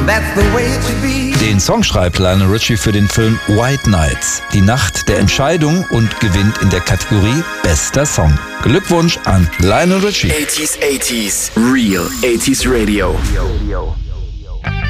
That's the way it should be. Den Song schreibt Lionel Richie für den Film White Nights, die Nacht der Entscheidung, und gewinnt in der Kategorie Bester Song. Glückwunsch an Lionel Richie. 80s, Real 80s Radio.